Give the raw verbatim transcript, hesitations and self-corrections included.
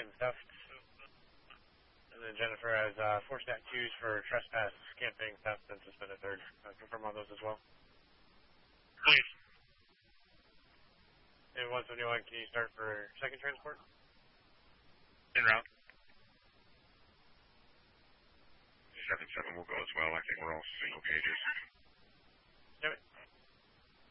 and theft. And then Jennifer has uh, four stat twos for trespass, camping, theft, and suspended third. Uh, confirm on those as well. Please. And one seventy-one, can you start for second transport? En route. seven seven will go as well. I think we're all single pages. Yep.